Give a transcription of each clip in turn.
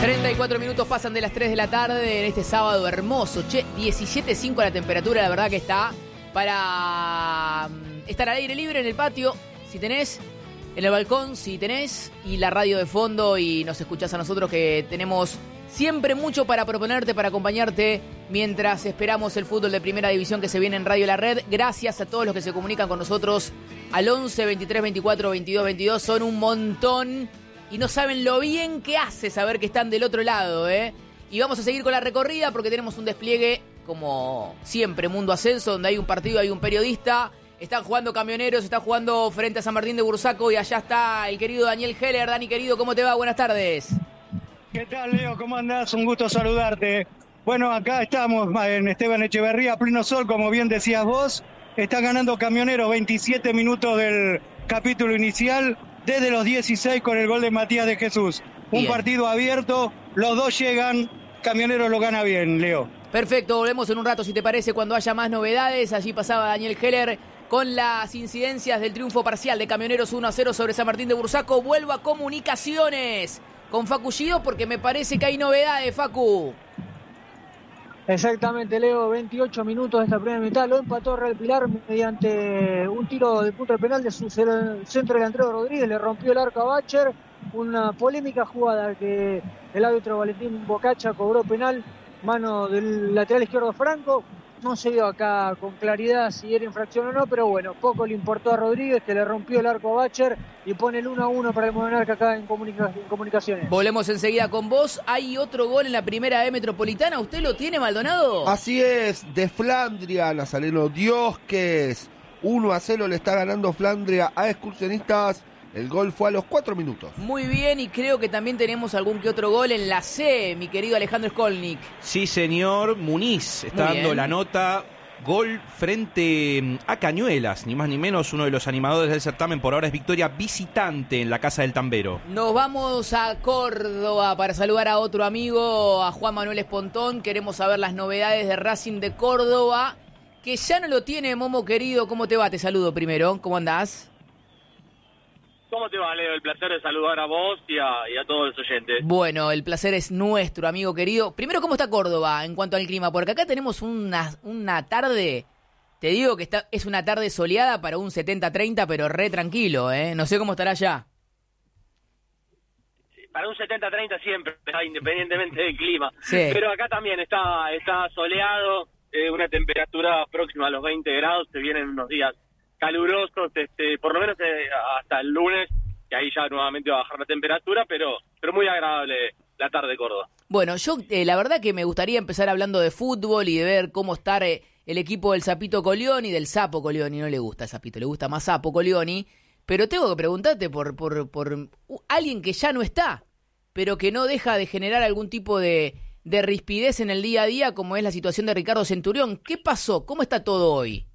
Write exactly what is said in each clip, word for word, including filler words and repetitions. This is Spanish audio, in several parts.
treinta y cuatro minutos pasan de las tres de la tarde en este sábado hermoso. Che, diecisiete cinco la temperatura, la verdad que está para estar al aire libre en el patio, si tenés, en el balcón, si tenés, y la radio de fondo y nos escuchás a nosotros que tenemos siempre mucho para proponerte, para acompañarte mientras esperamos el fútbol de primera división que se viene en Radio La Red. Gracias a todos los que se comunican con nosotros al once, veintitrés, veinticuatro, veintidós, veintidós. Son un montón y no saben lo bien que hace saber que están del otro lado, ¿eh? Y vamos a seguir con la recorrida porque tenemos un despliegue, como siempre, Mundo Ascenso, donde hay un partido, hay un periodista. Están jugando Camioneros, están jugando frente a San Martín de Bursaco y allá está el querido Daniel Heller. Dani, querido, ¿cómo te va? Buenas tardes. ¿Qué tal, Leo? ¿Cómo andás? Un gusto saludarte. Bueno, acá estamos en Esteban Echeverría, pleno sol, como bien decías vos. Está ganando Camioneros, veintisiete minutos del capítulo inicial, desde los dieciséis con el gol de Matías de Jesús. Un bien. Partido abierto, los dos llegan, Camioneros lo gana bien, Leo. Perfecto, volvemos en un rato, si te parece, cuando haya más novedades. Allí pasaba Daniel Heller con las incidencias del triunfo parcial de Camioneros uno a cero sobre San Martín de Bursaco. Vuelvo a Comunicaciones con Facu Gido porque me parece que hay novedades, Facu. Exactamente, Leo, veintiocho minutos de esta primera mitad, lo empató Real Pilar mediante un tiro de punto de penal de su centro delantero Rodríguez, le rompió el arco a Bacher, una polémica jugada que el árbitro Valentín Bocacha cobró penal, mano del lateral izquierdo Franco. No se vio acá con claridad si era infracción o no, pero bueno, poco le importó a Rodríguez, que le rompió el arco a Bacher y pone el uno a uno para el Monarca acá en, comunica- en Comunicaciones. Volvemos enseguida con vos. Hay otro gol en la primera E Metropolitana. ¿Usted lo tiene, Maldonado? Así es, de Flandria, Nazareno Diosques. uno a cero le está ganando Flandria a Excursionistas. El gol fue a los cuatro minutos. Muy bien, y creo que también tenemos algún que otro gol en la C, mi querido Alejandro Skolnik. Sí, señor. Muniz está Muy dando bien. la nota. Gol frente a Cañuelas, ni más ni menos. Uno de los animadores del certamen por ahora es victoria visitante en la Casa del Tambero. Nos vamos a Córdoba para saludar a otro amigo, a Juan Manuel Espontón. Queremos saber las novedades de Racing de Córdoba, que ya no lo tiene, Momo querido. ¿Cómo te va? Te saludo primero. ¿Cómo andás? ¿Cómo te va, Leo? El placer de saludar a vos y a, y a todos los oyentes. Bueno, el placer es nuestro, amigo querido. Primero, ¿cómo está Córdoba en cuanto al clima? Porque acá tenemos una, una tarde, te digo que está, es una tarde soleada para un setenta treinta, pero re tranquilo, ¿eh? No sé cómo estará allá. Para un setenta treinta siempre, independientemente del clima. Sí. Pero acá también está, está soleado, eh, una temperatura próxima a los veinte grados, se vienen unos días calurosos, este, por lo menos eh, hasta el lunes, que ahí ya nuevamente va a bajar la temperatura, pero pero muy agradable la tarde de Córdoba. Bueno, yo eh, la verdad que me gustaría empezar hablando de fútbol y de ver cómo está eh, el equipo del Sapito Colioni, del Sapo Colioni. No le gusta el Sapito, le gusta más Sapo Colioni, pero tengo que preguntarte por, por, por uh, alguien que ya no está, pero que no deja de generar algún tipo de, de rispidez en el día a día, como es la situación de Ricardo Centurión. ¿Qué pasó? ¿Cómo está todo hoy?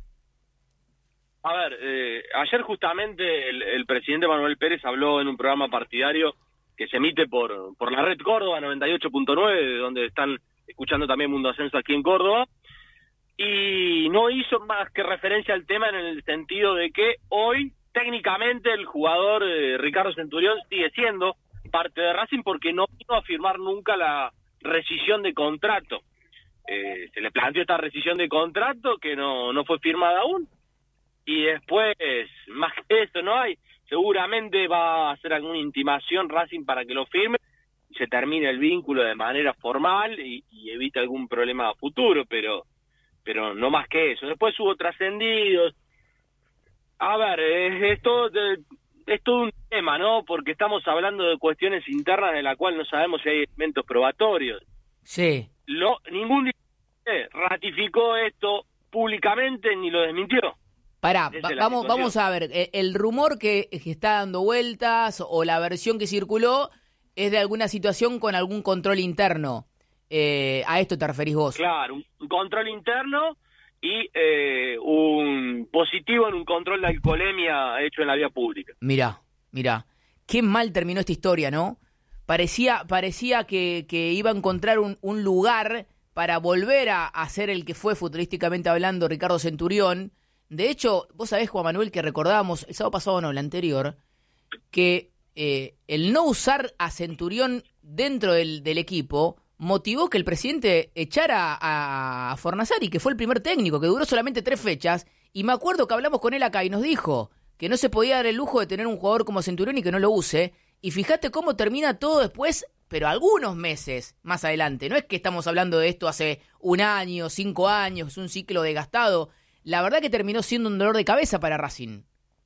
A ver, eh, ayer justamente el, el presidente Manuel Pérez habló en un programa partidario que se emite por por la red Córdoba noventa y ocho punto nueve, donde están escuchando también Mundo Ascenso aquí en Córdoba, y no hizo más que referencia al tema en el sentido de que hoy técnicamente el jugador eh, Ricardo Centurión sigue siendo parte de Racing porque no vino a firmar nunca la rescisión de contrato. Eh, se le planteó esta rescisión de contrato que no, no fue firmada aún. Y después, más que eso no hay, seguramente va a hacer alguna intimación Racing para que lo firme, se termine el vínculo de manera formal y, y evite algún problema futuro, pero pero no más que eso. Después hubo trascendidos. A ver, es, es, todo, es todo un tema, ¿no? Porque estamos hablando de cuestiones internas de la cual no sabemos si hay elementos probatorios. Sí. Lo, ningún dirigente ratificó esto públicamente ni lo desmintió. Pará, va, vamos, vamos a ver, el rumor que, que está dando vueltas o la versión que circuló es de alguna situación con algún control interno. Eh, ¿A esto te referís vos? Claro, un, un control interno y eh, un positivo en un control de alcoholemia hecho en la vía pública. Mirá, mirá, qué mal terminó esta historia, ¿no? Parecía, parecía que, que iba a encontrar un, un lugar para volver a, a ser el que fue futbolísticamente hablando Ricardo Centurión. De hecho, vos sabés, Juan Manuel, que recordábamos el sábado pasado, no, el anterior, que eh, el no usar a Centurión dentro del, del equipo motivó que el presidente echara a, a Fornasari, que fue el primer técnico, que duró solamente tres fechas, y me acuerdo que hablamos con él acá y nos dijo que no se podía dar el lujo de tener un jugador como Centurión y que no lo use, y fíjate cómo termina todo después, pero algunos meses más adelante. No es que estamos hablando de esto hace un año, cinco años, un ciclo desgastado. La verdad que terminó siendo un dolor de cabeza para Racing.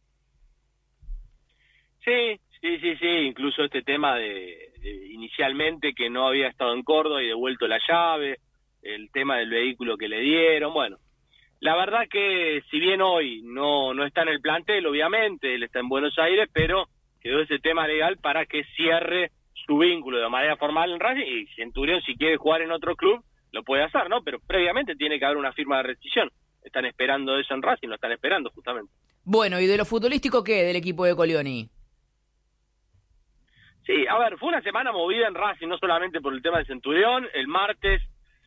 Sí, sí, sí, sí, incluso este tema de, de inicialmente que no había estado en Córdoba y devuelto la llave, el tema del vehículo que le dieron, bueno, la verdad que si bien hoy no, no está en el plantel, obviamente, él está en Buenos Aires, pero quedó ese tema legal para que cierre su vínculo de manera formal en Racing, y Centurión si quiere jugar en otro club, lo puede hacer, ¿no? Pero previamente tiene que haber una firma de rescisión. Están esperando eso en Racing, lo están esperando justamente. Bueno, ¿y de lo futbolístico qué del equipo de Colioni? Sí, a ver, fue una semana movida en Racing, no solamente por el tema de Centurión. El martes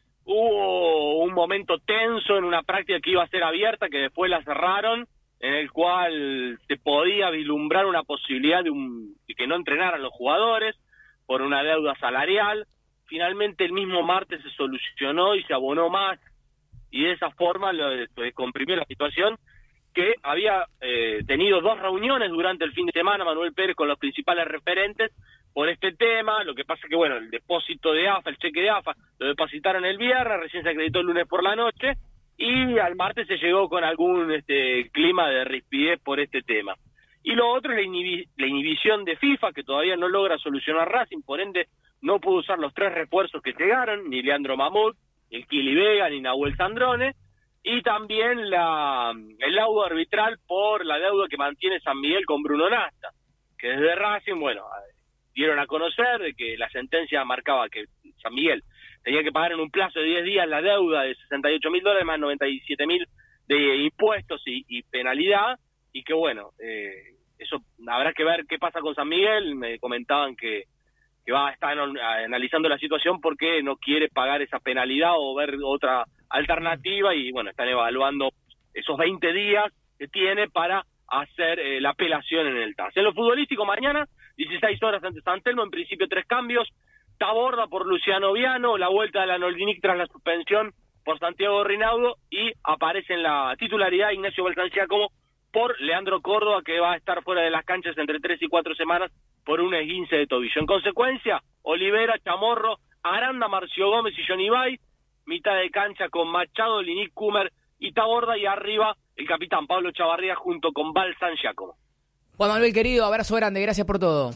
hubo un momento tenso en una práctica que iba a ser abierta, que después la cerraron, en el cual se podía vislumbrar una posibilidad de, un, de que no entrenaran los jugadores por una deuda salarial. Finalmente el mismo martes se solucionó y se abonó más, y de esa forma lo, lo descomprimió la situación, que había eh, tenido dos reuniones durante el fin de semana Manuel Pérez con los principales referentes por este tema. Lo que pasa que, bueno, el depósito de A F A, el cheque de A F A, lo depositaron el viernes, recién se acreditó el lunes por la noche, y al martes se llegó con algún este clima de rispidez por este tema. Y lo otro es la, inhibi- la inhibición de FIFA, que todavía no logra solucionar Racing, por ende no pudo usar los tres refuerzos que llegaron, ni Leandro Mamut, ni el Kili Vega, ni Nahuel Sandrone, y también la el laudo arbitral por la deuda que mantiene San Miguel con Bruno Nasta, que desde Racing, bueno, dieron a conocer de que la sentencia marcaba que San Miguel tenía que pagar en un plazo de diez días la deuda de sesenta y ocho mil dólares más noventa y siete mil de impuestos y, y penalidad, y que bueno, eh, eso habrá que ver qué pasa con San Miguel. Me comentaban que, que va a estar analizando la situación porque no quiere pagar esa penalidad o ver otra alternativa, y bueno, están evaluando esos veinte días que tiene para hacer eh, la apelación en el T A S. En lo futbolístico, mañana, dieciséis horas ante San Telmo, en principio tres cambios: Taborda por Luciano Viano, la vuelta de la Noldinic tras la suspensión por Santiago Rinaudo, y aparece en la titularidad Ignacio Balsan Giacomo por Leandro Córdoba, que va a estar fuera de las canchas entre tres y cuatro semanas por un esguince de tobillo. En consecuencia, Olivera, Chamorro, Aranda, Marcio Gómez y Johnny Bay, mitad de cancha con Machado, Linic, Kumer y Taborda, y arriba el capitán Pablo Chavarría junto con Balsan Giacomo. Juan Manuel, querido, abrazo grande, gracias por todo.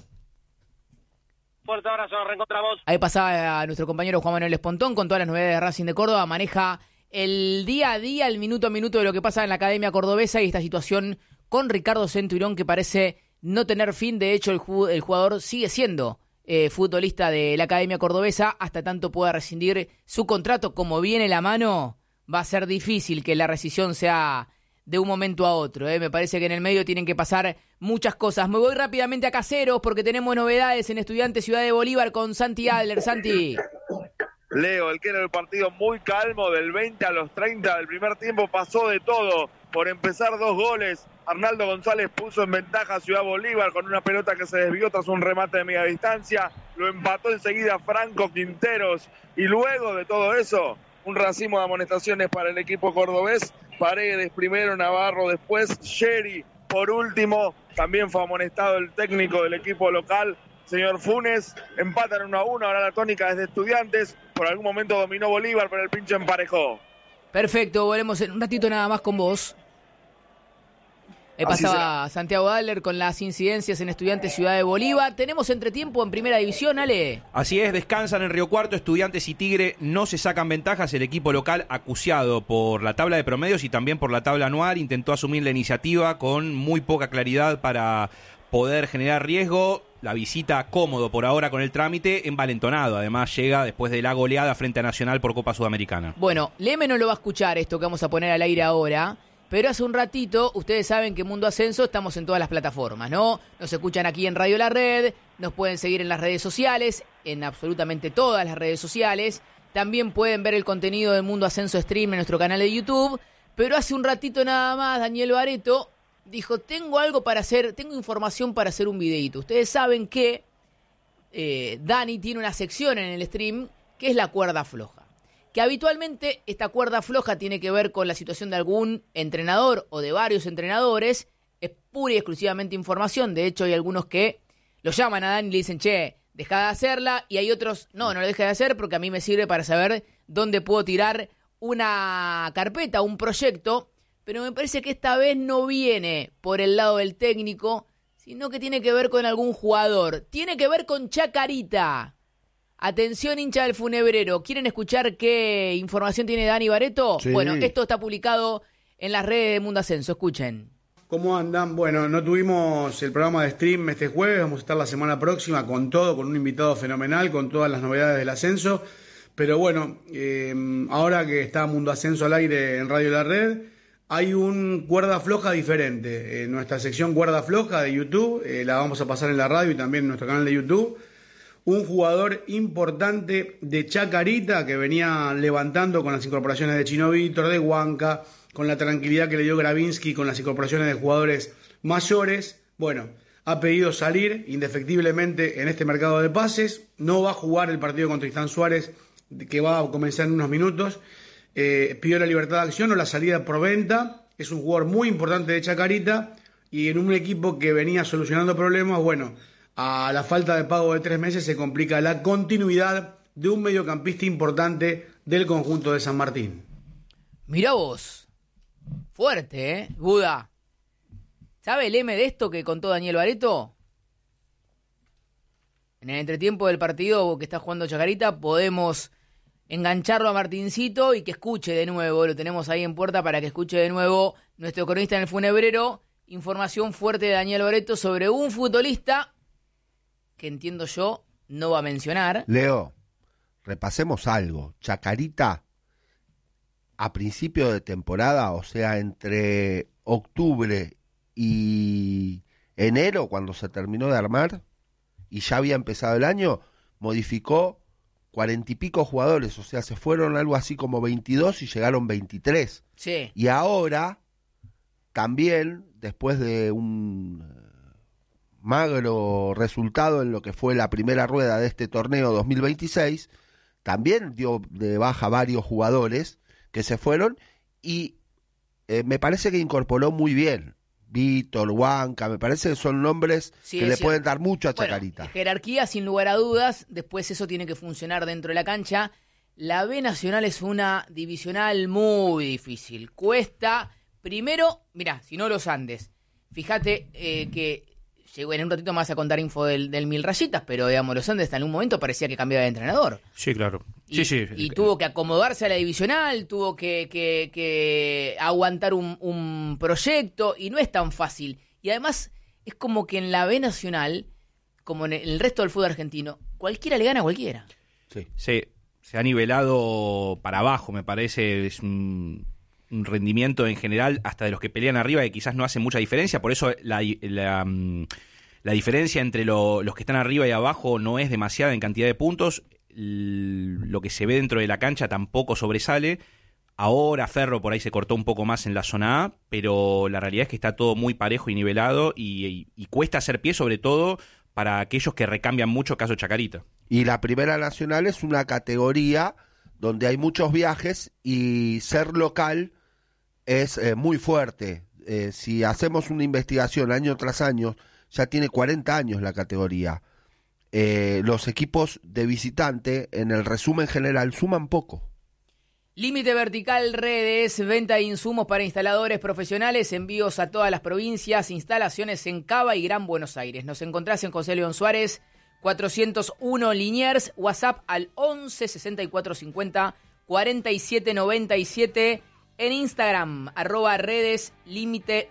Fuerte abrazo, nos reencontramos. Ahí pasaba a nuestro compañero Juan Manuel Espontón con todas las novedades de Racing de Córdoba. Maneja el día a día, el minuto a minuto de lo que pasa en la Academia Cordobesa, y esta situación con Ricardo Centurión que parece no tener fin. De hecho, el, ju- el jugador sigue siendo eh, futbolista de la Academia Cordobesa hasta tanto pueda rescindir su contrato. Como viene la mano, va a ser difícil que la rescisión sea de un momento a otro. ¿eh? Me parece que en el medio tienen que pasar muchas cosas. Me voy rápidamente a Caseros porque tenemos novedades en Estudiantes Ciudad de Bolívar con Santi Adler. Santi. Leo, el que era el partido muy calmo, del veinte a los treinta del primer tiempo pasó de todo. Por empezar, dos goles. Arnaldo González puso en ventaja a Ciudad Bolívar con una pelota que se desvió tras un remate de media distancia. Lo empató enseguida Franco Quinteros. Y luego de todo eso, un racimo de amonestaciones para el equipo cordobés. Paredes primero, Navarro después, Sherry por último. También fue amonestado el técnico del equipo local, señor Funes. Empatan uno a uno, ahora la tónica desde Estudiantes. Por algún momento dominó Bolívar, pero el pinche emparejó. Perfecto, volvemos en un ratito nada más con vos. Ahí pasaba Santiago Adler con las incidencias en Estudiantes Ciudad de Bolívar. Tenemos entretiempo en Primera División, Ale. Así es, descansan en Río Cuarto. Estudiantes y Tigre no se sacan ventajas. El equipo local, acuciado por la tabla de promedios y también por la tabla anual, intentó asumir la iniciativa con muy poca claridad para poder generar riesgo. La visita cómodo por ahora con el trámite, envalentonado. Además llega después de la goleada frente a Nacional por Copa Sudamericana. Bueno, Leme no lo va a escuchar esto que vamos a poner al aire ahora, pero hace un ratito, ustedes saben que en Mundo Ascenso estamos en todas las plataformas, ¿no? Nos escuchan aquí en Radio La Red, nos pueden seguir en las redes sociales, en absolutamente todas las redes sociales. También pueden ver el contenido de Mundo Ascenso Stream en nuestro canal de YouTube. Pero hace un ratito nada más, Daniel Bareto dijo, tengo algo para hacer, tengo información para hacer un videíto. Ustedes saben que eh, Dani tiene una sección en el stream que es la cuerda floja. Que habitualmente esta cuerda floja tiene que ver con la situación de algún entrenador o de varios entrenadores. Es pura y exclusivamente información. De hecho, hay algunos que lo llaman a Dani y le dicen, che, deja de hacerla. Y hay otros, no, no lo deja de hacer porque a mí me sirve para saber dónde puedo tirar una carpeta, un proyecto. Pero me parece que esta vez no viene por el lado del técnico, sino que tiene que ver con algún jugador. Tiene que ver con Chacarita. Atención, hincha del Funebrero. ¿Quieren escuchar qué información tiene Dani Barreto? Sí. Bueno, esto está publicado en las redes de Mundo Ascenso. Escuchen. ¿Cómo andan? Bueno, no tuvimos el programa de stream este jueves. Vamos a estar la semana próxima con todo, con un invitado fenomenal, con todas las novedades del ascenso. Pero bueno, eh, ahora que está Mundo Ascenso al aire en Radio La Red, hay un cuerda floja diferente. En nuestra sección cuerda floja de YouTube, eh, la vamos a pasar en la radio y también en nuestro canal de YouTube. Un jugador importante de Chacarita que venía levantando con las incorporaciones de Chino Víctor, de Huanca, con la tranquilidad que le dio Gravinsky con las incorporaciones de jugadores mayores. Bueno, ha pedido salir indefectiblemente en este mercado de pases. No va a jugar el partido contra Tristán Suárez, que va a comenzar en unos minutos. Eh, pidió la libertad de acción o la salida por venta. Es un jugador muy importante de Chacarita y en un equipo que venía solucionando problemas, bueno, a la falta de pago de tres meses se complica la continuidad de un mediocampista importante del conjunto de San Martín. Mirá vos. Fuerte, ¿eh? Buda. ¿Sabe el M de esto que contó Daniel Barreto? En el entretiempo del partido que está jugando Chacarita podemos engancharlo a Martincito y que escuche de nuevo. Lo tenemos ahí en puerta para que escuche de nuevo nuestro cronista en el Funebrero. Información fuerte de Daniel Barreto sobre un futbolista que entiendo yo no va a mencionar. Leo, repasemos algo. Chacarita, a principio de temporada, o sea, entre octubre y enero, cuando se terminó de armar y ya había empezado el año, modificó cuarenta y pico jugadores, o sea, se fueron algo así como veintidós y llegaron veintitrés. Sí. Y ahora, también, después de un magro resultado en lo que fue la primera rueda de este torneo dos mil veintiséis, también dio de baja varios jugadores que se fueron y eh, me parece que incorporó muy bien. Víctor, Huanca, me parece que son nombres sí, que le cierto. pueden dar mucho a Chacarita. Bueno, jerarquía sin lugar a dudas, después eso tiene que funcionar dentro de la cancha. La B Nacional es una divisional muy difícil, cuesta, primero, mirá, si no los Andes, fíjate eh, que llegó en un ratito más a contar info del, del Mil Rayitas, pero digamos, los Andes en un momento parecía que cambiaba de entrenador. Sí, claro. Y, sí, sí. y tuvo que acomodarse a la divisional, tuvo que, que, que aguantar un, un proyecto, y no es tan fácil. Y además, es como que en la B Nacional, como en el resto del fútbol argentino, cualquiera le gana a cualquiera. Sí. Se, se ha nivelado para abajo, me parece. Es un, un rendimiento en general, hasta de los que pelean arriba, que quizás no hace mucha diferencia. Por eso la, la, la diferencia entre lo, los que están arriba y abajo no es demasiada en cantidad de puntos. Lo que se ve dentro de la cancha tampoco sobresale. Ahora Ferro por ahí se cortó un poco más en la zona A, pero la realidad es que está todo muy parejo y nivelado y, y, y cuesta hacer pie, sobre todo para aquellos que recambian mucho, caso Chacarita. Y la Primera Nacional es una categoría donde hay muchos viajes y ser local es eh, muy fuerte. Eh, si hacemos una investigación año tras año, ya tiene cuarenta años la categoría. Eh, los equipos de visitante, en el resumen general, suman poco. Límite Vertical Redes, venta de insumos para instaladores profesionales, envíos a todas las provincias, instalaciones en Cava y Gran Buenos Aires. Nos encontrás en José León Suárez, cuatrocientos uno Liniers, WhatsApp al once sesenta y cuatro cincuenta cuarenta y siete noventa y siete, en Instagram, arroba redes Límite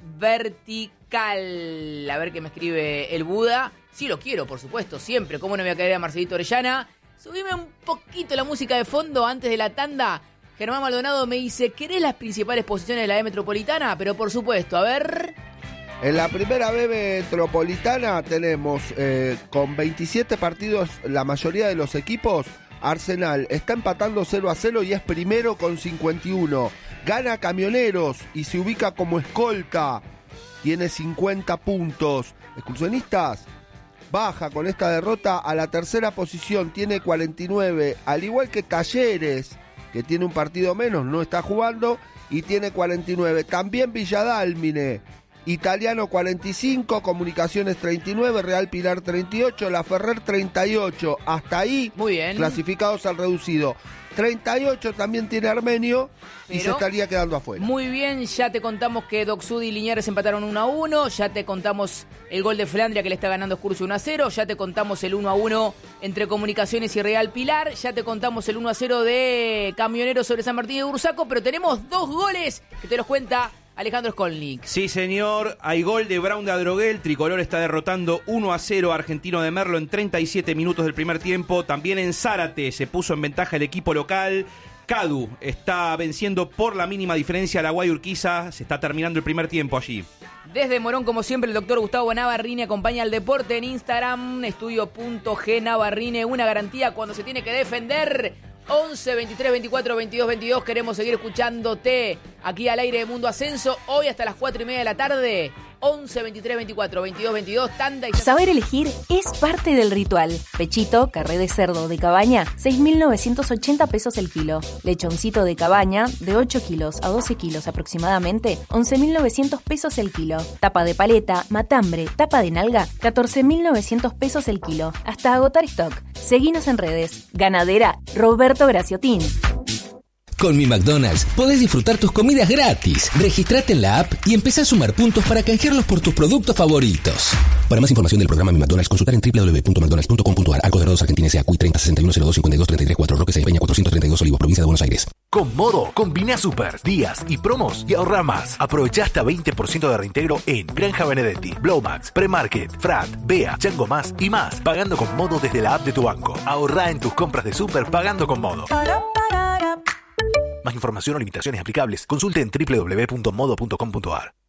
Vertical. A ver qué me escribe el Buda. Sí lo quiero, por supuesto, siempre. ¿Cómo no me voy a caer a Marcelito Orellana? Subime un poquito la música de fondo antes de la tanda. Germán Maldonado me dice, ¿querés las principales posiciones de la B Metropolitana? Pero por supuesto, a ver. En la primera B Metropolitana tenemos eh, con veintisiete partidos la mayoría de los equipos. Arsenal está empatando cero a cero y es primero con cincuenta y uno. Gana Camioneros y se ubica como escolta. Tiene cincuenta puntos. Excursionistas baja con esta derrota a la tercera posición, tiene cuarenta y nueve, al igual que Talleres, que tiene un partido menos, no está jugando, y tiene cuarenta y nueve. También Villadálmine, Italiano cuarenta y cinco, Comunicaciones treinta y nueve, Real Pilar treinta y ocho, La Ferrer treinta y ocho. Hasta ahí, muy bien, clasificados al reducido. treinta y ocho también tiene Armenio y Pero, se estaría quedando afuera. Muy bien, ya te contamos que Doc Sud y Liniers empataron uno a uno, ya te contamos el gol de Flandria que le está ganando Excursio uno a cero, ya te contamos el uno a uno entre Comunicaciones y Real Pilar, ya te contamos el uno a cero de Camioneros sobre San Martín de Bursaco, pero tenemos dos goles que te los cuenta Alejandro Skolnik. Sí, señor. Hay gol de Brown de Adrogué. Tricolor está derrotando uno a cero a Argentino de Merlo en treinta y siete minutos del primer tiempo. También en Zárate se puso en ventaja el equipo local. Cadu está venciendo por la mínima diferencia a la Guayurquiza. Se está terminando el primer tiempo allí. Desde Morón, como siempre, el doctor Gustavo Navarrine acompaña al deporte en Instagram, estudio punto g Navarrine, una garantía cuando se tiene que defender. once, veintitrés, veinticuatro, veintidós, veintidós, queremos seguir escuchándote aquí al aire de Mundo Ascenso, hoy hasta las cuatro y media de la tarde. once, veintitrés, veinticuatro, veintidós, veintidós, tanda y... Saber elegir es parte del ritual. Pechito, carré de cerdo de cabaña, seis mil novecientos ochenta pesos el kilo. Lechoncito de cabaña, de ocho kilos a doce kilos aproximadamente, once mil novecientos pesos el kilo. Tapa de paleta, matambre, tapa de nalga, catorce mil novecientos pesos el kilo. Hasta agotar stock. Seguinos en redes. Ganadera Roberto Graciotín. Con Mi McDonald's podés disfrutar tus comidas gratis. Registrate en la app y empezá a sumar puntos para canjearlos por tus productos favoritos. Para más información del programa Mi McDonald's, consultar en doble u doble u doble u punto mcdonalds punto com punto a r. Arcos Dorados Argentina S A. Cuy treinta, sesenta y uno, cero dos, cincuenta y dos, treinta y tres, cuatro. Roque Sáenz Peña, cuatrocientos treinta y dos Olivos, provincia de Buenos Aires. Con Modo, combina super, días y promos y ahorra más. Aprovecha hasta veinte por ciento de reintegro en Granja Benedetti, Blowmax, Premarket, Frat, Bea, Chango Más y más. Pagando con Modo desde la app de tu banco. Ahorra en tus compras de super pagando con Modo. Más información o limitaciones aplicables, consulte en doble u doble u doble u punto modo punto com punto a r.